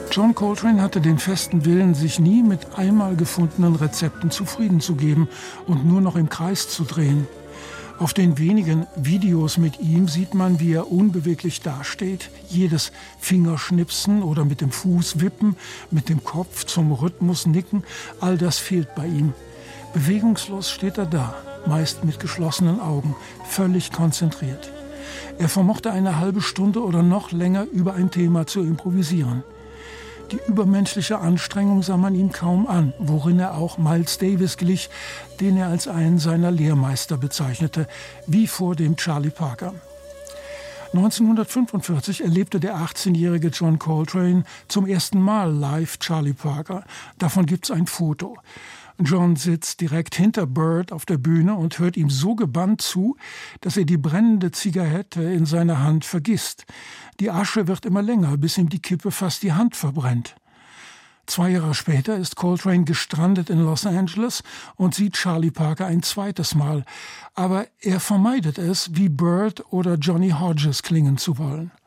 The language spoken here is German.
John Coltrane hatte den festen Willen, sich nie mit einmal gefundenen Rezepten zufrieden zu geben und nur noch im Kreis zu drehen. Auf den wenigen Videos mit ihm sieht man, wie er unbeweglich dasteht, jedes Fingerschnipsen oder mit dem Fuß wippen, mit dem Kopf zum Rhythmus nicken, all das fehlt bei ihm. Bewegungslos steht er da, meist mit geschlossenen Augen, völlig konzentriert. Er vermochte eine halbe Stunde oder noch länger über ein Thema zu improvisieren. Die übermenschliche Anstrengung sah man ihm kaum an, worin er auch Miles Davis glich, den er als einen seiner Lehrmeister bezeichnete, wie vor dem Charlie Parker. 1945 erlebte der 18-jährige John Coltrane zum ersten Mal live Charlie Parker. Davon gibt's ein Foto. John sitzt direkt hinter Bird auf der Bühne und hört ihm so gebannt zu, dass er die brennende Zigarette in seiner Hand vergisst. Die Asche wird immer länger, bis ihm die Kippe fast die Hand verbrennt. 2 Jahre später ist Coltrane gestrandet in Los Angeles und sieht Charlie Parker ein zweites Mal. Aber er vermeidet es, wie Bird oder Johnny Hodges klingen zu wollen.